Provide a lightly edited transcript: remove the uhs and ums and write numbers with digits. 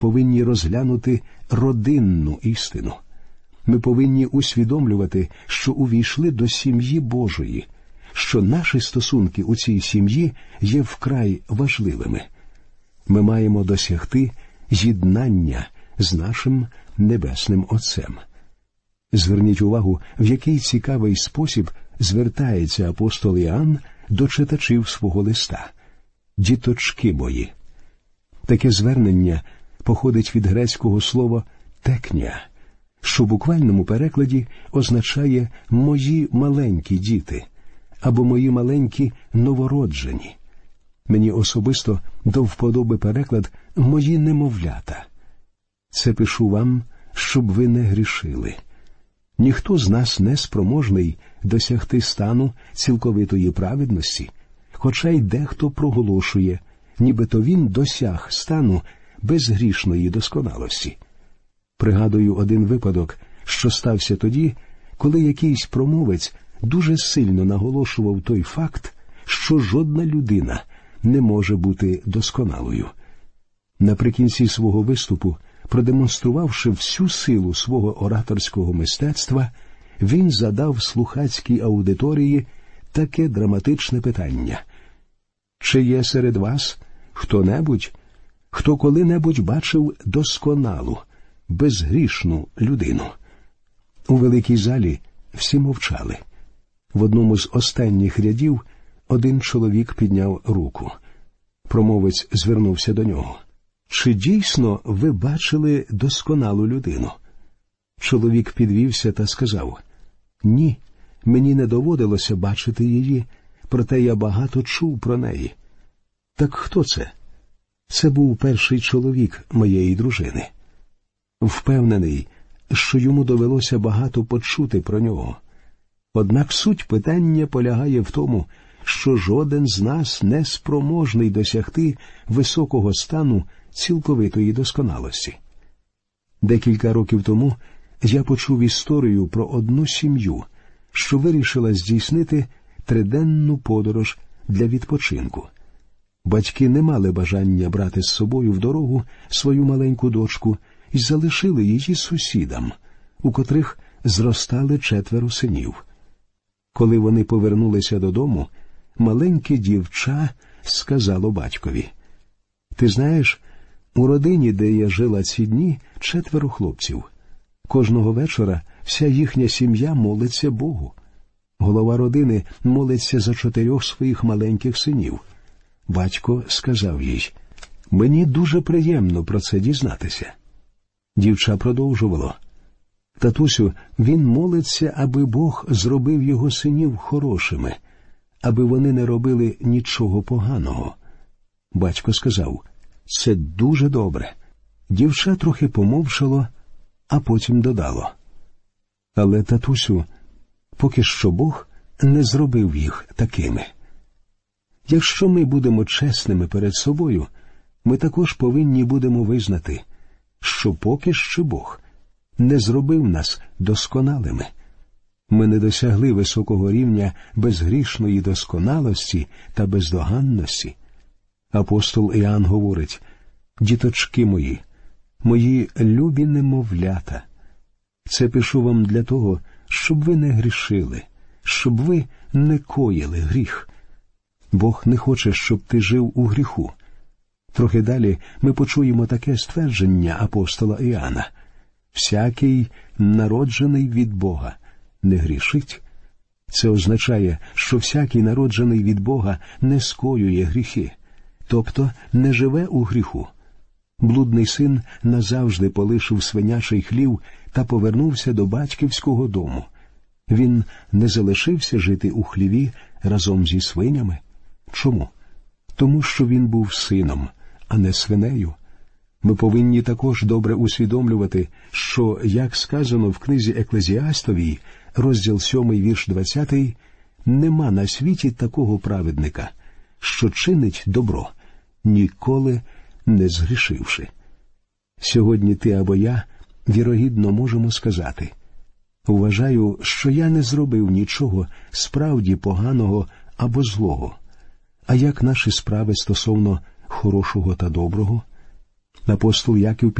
повинні розглянути родинну істину. Ми повинні усвідомлювати, що увійшли до сім'ї Божої, що наші стосунки у цій сім'ї є вкрай важливими. Ми маємо досягти єднання з нашим Небесним Отцем. Зверніть увагу, в який цікавий спосіб звертається апостол Іоанн до читачів свого листа. «Діточки мої». Таке звернення походить від грецького слова «текня», що в буквальному перекладі означає «мої маленькі діти» або «мої маленькі новороджені». Мені особисто до вподоби переклад «мої немовлята». Це пишу вам, щоб ви не грішили. Ніхто з нас не спроможний досягти стану цілковитої праведності, хоча й дехто проголошує, нібито він досяг стану безгрішної досконалості. Пригадую один випадок, що стався тоді, коли якийсь промовець дуже сильно наголошував той факт, що жодна людина не може бути досконалою. Наприкінці свого виступу, продемонструвавши всю силу свого ораторського мистецтва, він задав слухацькій аудиторії таке драматичне питання. «Чи є серед вас хто-небудь, хто коли-небудь бачив досконалу, безгрішну людину?» У великій залі всі мовчали. В одному з останніх рядів один чоловік підняв руку. Промовець звернувся до нього. «Чи дійсно ви бачили досконалу людину?» Чоловік підвівся та сказав: «Ні, мені не доводилося бачити її, проте я багато чув про неї». «Так хто це?» «Це був перший чоловік моєї дружини». Впевнений, що йому довелося багато почути про нього. Однак суть питання полягає в тому, що жоден з нас не спроможний досягти високого стану цілковитої досконалості. Декілька років тому я почув історію про одну сім'ю, що вирішила здійснити триденну подорож для відпочинку. Батьки не мали бажання брати з собою в дорогу свою маленьку дочку і залишили її сусідам, у котрих зростали 4 синів. Коли вони повернулися додому, маленьке дівча сказало батькові: «Ти знаєш, у родині, де я жила ці дні, 4 хлопців. Кожного вечора вся їхня сім'я молиться Богу. Голова родини молиться за 4 своїх маленьких синів». Батько сказав їй: «Мені дуже приємно про це дізнатися». Дівча продовжувало: «Татусю, він молиться, аби Бог зробив його синів хорошими, аби вони не робили нічого поганого». Батько сказав: «Це дуже добре». Дівча трохи помовчало, а потім додало: «Але, татусю, поки що Бог не зробив їх такими». Якщо ми будемо чесними перед собою, ми також повинні будемо визнати, що поки що Бог не зробив нас досконалими. Ми не досягли високого рівня безгрішної досконалості та бездоганності. Апостол Іоанн говорить: «Діточки мої, мої любі немовлята». Це пишу вам для того, щоб ви не грішили, щоб ви не коїли гріх. Бог не хоче, щоб ти жив у гріху. Трохи далі ми почуємо таке ствердження апостола Іоанна: «Всякий, народжений від Бога, не грішить». Це означає, що всякий, народжений від Бога, не скоює гріхи, тобто не живе у гріху. Блудний син назавжди полишив свинячий хлів та повернувся до батьківського дому. Він не залишився жити у хліві разом зі свинями. Чому? Тому що він був сином, а не свинею. Ми повинні також добре усвідомлювати, що, як сказано в книзі Еклезіастовій, розділ 7, вірш 20, «Нема на світі такого праведника, що чинить добро, ніколи не згрішивши». Сьогодні ти або я, вірогідно, можемо сказати: «Вважаю, що я не зробив нічого справді поганого або злого». А як наші справи стосовно хорошого та доброго? Апостол Яків